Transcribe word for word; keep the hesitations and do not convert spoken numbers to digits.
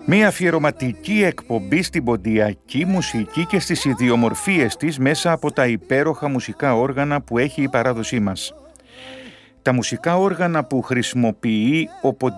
Μία αφιερωματική εκπομπή στην ποντιακή μουσική και στις ιδιομορφίες της μέσα από τα υπέροχα μουσικά όργανα που έχει η παράδοσή μας. Τα μουσικά όργανα που χρησιμοποιεί ο